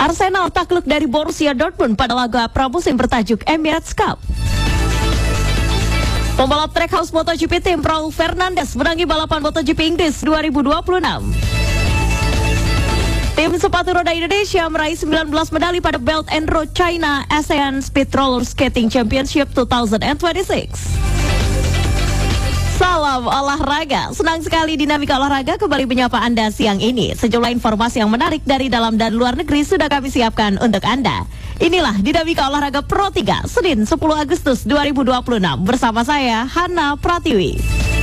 Arsenal takluk dari Borussia Dortmund pada laga pramusim bertajuk Emirates Cup. Pembalap Trackhouse MotoGP tim Raul Fernandez menangi balapan MotoGP Inggris 2026. Tim sepatu roda Indonesia meraih 19 medali pada Belt and Road China ASEAN Speed Roller Skating Championship 2026. Salam olahraga, senang sekali Dinamika Olahraga kembali menyapa Anda siang ini. Sejumlah informasi yang menarik dari dalam dan luar negeri sudah kami siapkan untuk Anda. Inilah Dinamika Olahraga Pro 3, Senin 10 Agustus 2026 bersama saya, Hana Pratiwi.